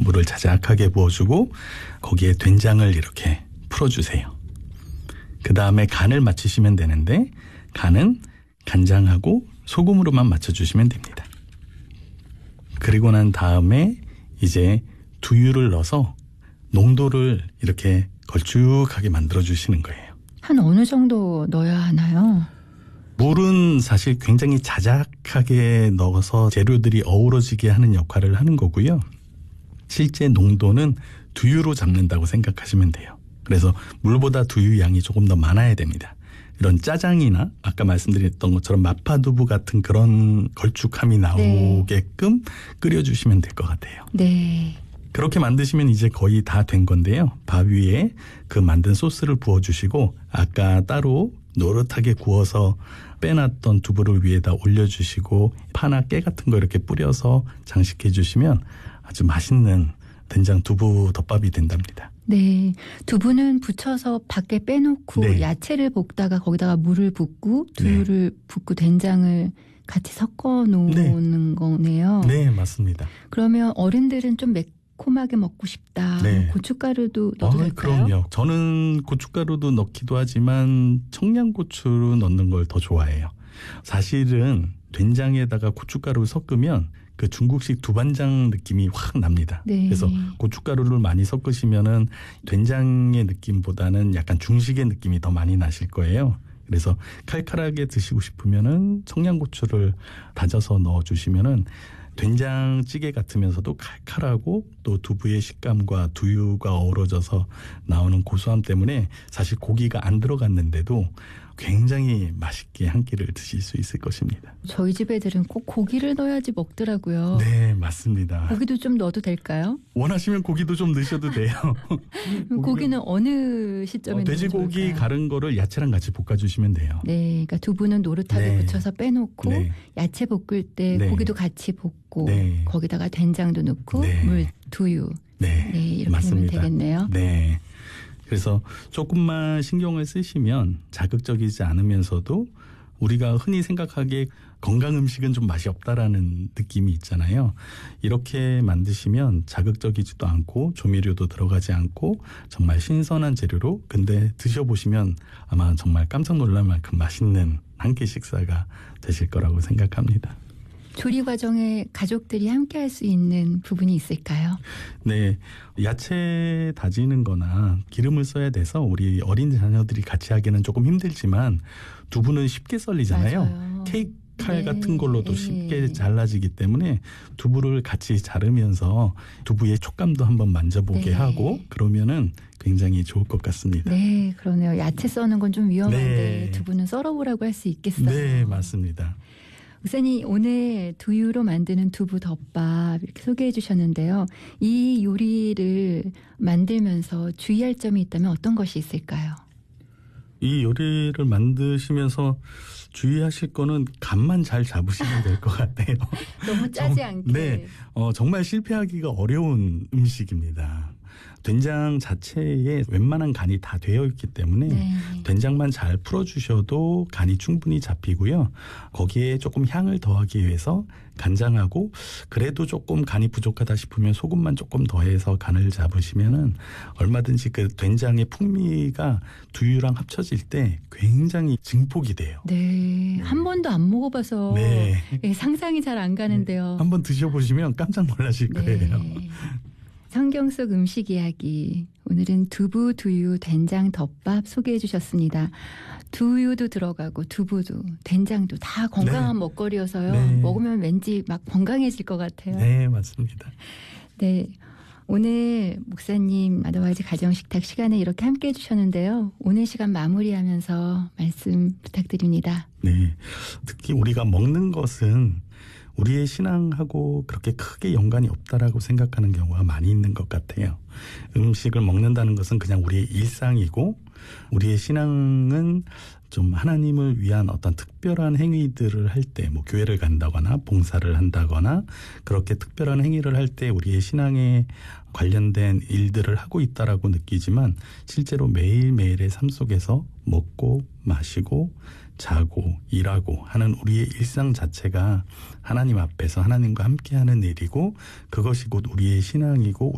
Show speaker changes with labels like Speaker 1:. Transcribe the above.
Speaker 1: 두부를 자작하게 부어주고 거기에 된장을 이렇게 풀어주세요. 그 다음에 간을 맞추시면 되는데 간은 간장하고 소금으로만 맞춰주시면 됩니다. 그리고 난 다음에 이제 두유를 넣어서 농도를 이렇게 걸쭉하게 만들어주시는 거예요.
Speaker 2: 한 어느 정도 넣어야 하나요?
Speaker 1: 물은 사실 굉장히 자작하게 넣어서 재료들이 어우러지게 하는 역할을 하는 거고요. 실제 농도는 두유로 잡는다고 생각하시면 돼요. 그래서 물보다 두유 양이 조금 더 많아야 됩니다. 이런 짜장이나 아까 말씀드렸던 것처럼 마파두부 같은 그런 걸쭉함이 나오게끔 끓여주시면 될 것 같아요.
Speaker 2: 네.
Speaker 1: 그렇게 만드시면 이제 거의 다 된 건데요. 밥 위에 그 만든 소스를 부어주시고 아까 따로 노릇하게 구워서 빼놨던 두부를 위에다 올려주시고 파나 깨 같은 거 이렇게 뿌려서 장식해 주시면 아주 맛있는 된장 두부 덮밥이 된답니다.
Speaker 2: 네. 두부는 부쳐서 밖에 빼놓고
Speaker 1: 네.
Speaker 2: 야채를 볶다가 거기다가 물을 붓고 두유를 붓고 된장을 같이 섞어 놓는 거네요.
Speaker 1: 네, 맞습니다.
Speaker 2: 그러면 어른들은 좀 매콤하게 먹고 싶다.
Speaker 1: 네.
Speaker 2: 고춧가루도 넣어도 될까요?
Speaker 1: 그럼요. 저는 고춧가루도 넣기도 하지만 청양고추를 넣는 걸 더 좋아해요. 사실은 된장에다가 고춧가루를 섞으면 그 중국식 두반장 느낌이 확 납니다.
Speaker 2: 네.
Speaker 1: 그래서 고춧가루를 많이 섞으시면은 된장의 느낌보다는 약간 중식의 느낌이 더 많이 나실 거예요. 그래서 칼칼하게 드시고 싶으면은 청양고추를 다져서 넣어주시면은 된장찌개 같으면서도 칼칼하고 또 두부의 식감과 두유가 어우러져서 나오는 고소함 때문에 사실 고기가 안 들어갔는데도 굉장히 맛있게 한 끼를 드실 수 있을 것입니다.
Speaker 2: 저희 집 애들은 꼭 고기를 넣어야지 먹더라고요.
Speaker 1: 네, 맞습니다.
Speaker 2: 고기도 좀 넣어도 될까요?
Speaker 1: 원하시면 고기도 좀 넣으셔도 돼요.
Speaker 2: 고기는 어느 시점에
Speaker 1: 돼지고기
Speaker 2: 넣으면 좋을까요?
Speaker 1: 가른 거를 야채랑 같이 볶아주시면 돼요.
Speaker 2: 네, 그러니까 두부는 노릇하게
Speaker 1: 네.
Speaker 2: 부쳐서 빼놓고
Speaker 1: 네.
Speaker 2: 야채 볶을 때
Speaker 1: 네.
Speaker 2: 고기도 같이 볶고
Speaker 1: 네.
Speaker 2: 거기다가 된장도 넣고
Speaker 1: 네.
Speaker 2: 물, 두유
Speaker 1: 네,
Speaker 2: 이렇게
Speaker 1: 맞습니다.
Speaker 2: 하면 되겠네요.
Speaker 1: 네. 그래서 조금만 신경을 쓰시면 자극적이지 않으면서도 우리가 흔히 생각하기에 건강 음식은 좀 맛이 없다라는 느낌이 있잖아요. 이렇게 만드시면 자극적이지도 않고 조미료도 들어가지 않고 정말 신선한 재료로 근데 드셔보시면 아마 정말 깜짝 놀랄 만큼 맛있는 한 끼 식사가 되실 거라고 생각합니다.
Speaker 2: 조리 과정에 가족들이 함께 할 수 있는 부분이 있을까요?
Speaker 1: 네, 야채 다지는 거나 기름을 써야 돼서 우리 어린 자녀들이 같이 하기는 조금 힘들지만 두부는 쉽게 썰리잖아요.
Speaker 2: 맞아요.
Speaker 1: 케이크 칼
Speaker 2: 네,
Speaker 1: 같은 걸로도
Speaker 2: 네.
Speaker 1: 쉽게 잘라지기 때문에 두부를 같이 자르면서 두부의 촉감도 한번 만져보게
Speaker 2: 네.
Speaker 1: 하고 그러면은 굉장히 좋을 것 같습니다.
Speaker 2: 네, 그러네요. 야채 써는 건 좀 위험한데
Speaker 1: 네.
Speaker 2: 두부는 썰어보라고 할 수 있겠어요.
Speaker 1: 네, 맞습니다.
Speaker 2: 목사님, 오늘 두유로 만드는 두부 덮밥 이렇게 소개해 주셨는데요. 이 요리를 만들면서 주의할 점이 있다면 어떤 것이 있을까요?
Speaker 1: 이 요리를 만드시면서 주의하실 거는 간만 잘 잡으시면 될 것 같아요.
Speaker 2: 너무 짜지 않게.
Speaker 1: 네, 정말 실패하기가 어려운 음식입니다. 된장 자체에 웬만한 간이 다 되어 있기 때문에
Speaker 2: 네.
Speaker 1: 된장만 잘 풀어주셔도 간이 충분히 잡히고요. 거기에 조금 향을 더하기 위해서 간장하고 그래도 조금 간이 부족하다 싶으면 소금만 조금 더해서 간을 잡으시면은 얼마든지 그 된장의 풍미가 두유랑 합쳐질 때 굉장히 증폭이 돼요.
Speaker 2: 네, 한 번도 안 먹어봐서
Speaker 1: 네.
Speaker 2: 예, 상상이 잘 안 가는데요.
Speaker 1: 한번 드셔보시면 깜짝 놀라실 거예요.
Speaker 2: 네. 성경 속 음식 이야기. 오늘은 두부, 두유, 된장 덮밥 소개해 주셨습니다. 두유도 들어가고 두부도 된장도 다 건강한
Speaker 1: 네.
Speaker 2: 먹거리여서요.
Speaker 1: 네.
Speaker 2: 먹으면 왠지 막 건강해질 것 같아요.
Speaker 1: 네, 맞습니다.
Speaker 2: 네. 오늘 목사님 아더와이즈 가정식탁 시간에 이렇게 함께 해주셨는데요. 오늘 시간 마무리하면서 말씀 부탁드립니다.
Speaker 1: 네. 특히 우리가 먹는 것은 우리의 신앙하고 그렇게 크게 연관이 없다라고 생각하는 경우가 많이 있는 것 같아요. 음식을 먹는다는 것은 그냥 우리의 일상이고 우리의 신앙은 좀 하나님을 위한 어떤 특별한 행위들을 할 때 뭐 교회를 간다거나 봉사를 한다거나 그렇게 특별한 행위를 할 때 우리의 신앙에 관련된 일들을 하고 있다라고 느끼지만 실제로 매일매일의 삶 속에서 먹고 마시고 자고 일하고 하는 우리의 일상 자체가 하나님 앞에서 하나님과 함께하는 일이고 그것이 곧 우리의 신앙이고